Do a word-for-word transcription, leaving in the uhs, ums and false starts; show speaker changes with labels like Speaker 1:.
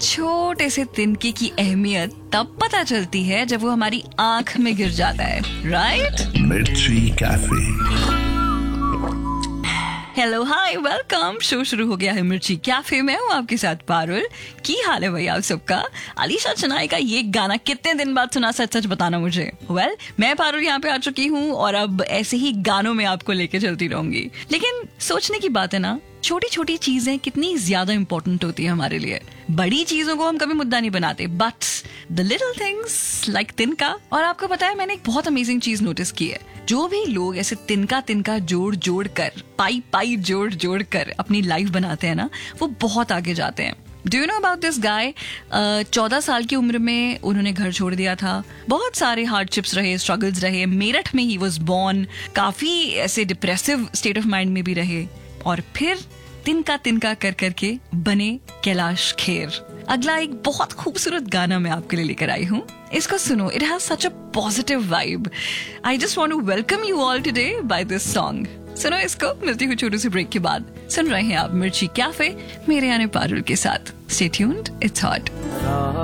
Speaker 1: छोटे से तिनके की अहमियत तब पता चलती है जब वो हमारी आंख में गिर जाता है, राइट?
Speaker 2: मिर्ची cafe.
Speaker 1: Hello hi welcome. Show शुरू हो गया है मिर्ची कैफे में। हूँ आपके साथ पारुल। की हाल है भाई आप सबका? अलीशा चनाई का ये गाना कितने दिन बाद सुना, सच सच बताना मुझे। वेल well, मैं पारुल यहाँ पे आ चुकी हूँ और अब ऐसे ही गानों में आपको लेके चलती रहूंगी। लेकिन सोचने की बात है ना, छोटी छोटी चीजें कितनी ज्यादा इंपॉर्टेंट होती है हमारे लिए। बड़ी चीजों को हम कभी मुद्दा नहीं बनाते, but the little things like तिनका। और आपको पता है, मैंने एक बहुत अमेजिंग चीज नोटिस की है। जो भी लोग ऐसे तिनका तिनका जोड़ जोड़ कर, पाई पाई जोड़ जोड़ कर अपनी लाइफ बनाते हैं ना, वो बहुत आगे जाते हैं। Do you know about this guy? चौदह साल की उम्र में उन्होंने घर छोड़ दिया था। बहुत सारे हार्डशिप्स रहे, स्ट्रगल्स रहे। मेरठ में ही वॉज बॉर्न। काफी ऐसे डिप्रेसिव स्टेट ऑफ माइंड में भी रहे और फिर तिनका तिनका कर करके बने कैलाश खेर। अगला एक बहुत खूबसूरत गाना मैं आपके लिए लेकर आई हूँ। इसको सुनो, it has such a positive vibe. I just want to welcome you all today by this song. सुनो इसको। मिलती हूँ छोटे से ब्रेक के बाद। सुन रहे हैं आप मिर्ची कैफे, मेरे यानी पारुल के साथ। Stay tuned, it's hot.